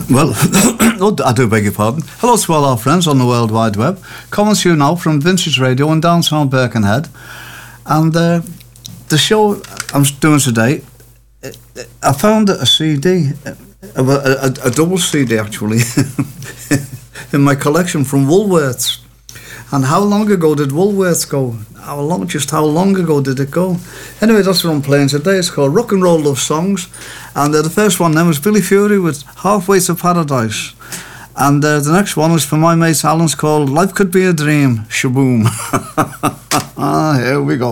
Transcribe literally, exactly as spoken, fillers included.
Well, oh, I do beg your pardon. Hello to all our friends on the World Wide Web. Coming to you now from Vintage Radio in downtown Birkenhead. And uh, the show I'm doing today, I found a C D, a, a, a double C D actually, in my collection from Woolworths. And how long ago did Woolworths go? How long, just how long ago did it go? Anyway, that's what I'm playing today. It's called Rock and Roll Love Songs. And uh, the first one then was Billy Fury with Halfway to Paradise. And uh, the next one was for my mate Alan's called Life Could Be a Dream, Shaboom. Here we go.